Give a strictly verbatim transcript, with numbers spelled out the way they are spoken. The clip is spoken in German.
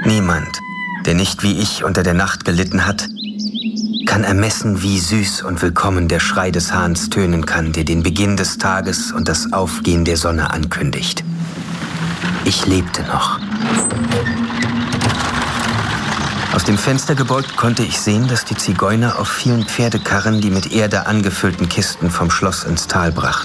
Niemand, der nicht wie ich unter der Nacht gelitten hat, kann ermessen, wie süß und willkommen der Schrei des Hahns tönen kann, der den Beginn des Tages und das Aufgehen der Sonne ankündigt. Ich lebte noch. Aus dem Fenster gebeugt konnte ich sehen, dass die Zigeuner auf vielen Pferdekarren die mit Erde angefüllten Kisten vom Schloss ins Tal brachten.